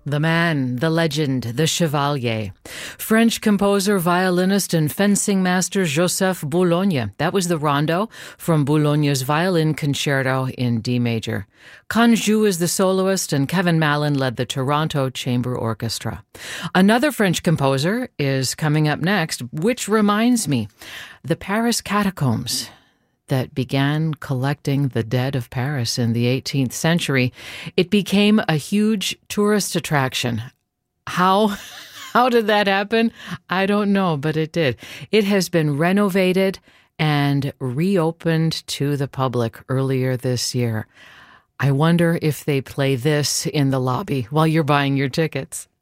The man, the legend, the chevalier. French composer, violinist, and fencing master Joseph Boulogne. That was the rondo from Boulogne's Violin Concerto in D major. Canjou is the soloist, and Kevin Mallon led the Toronto Chamber Orchestra. Another French composer is coming up next, which reminds me, the Paris Catacombs that began collecting the dead of Paris in the 18th century. It became a huge tourist attraction. How did that happen? I don't know, but it did. It has been renovated and reopened to the public earlier this year. I wonder if they play this in the lobby while you're buying your tickets.